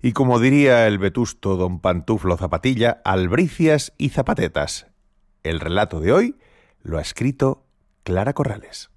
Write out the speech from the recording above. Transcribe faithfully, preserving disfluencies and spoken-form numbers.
Y como diría el vetusto don Pantuflo Zapatilla, albricias y zapatetas. El relato de hoy lo ha escrito Clara Corrales.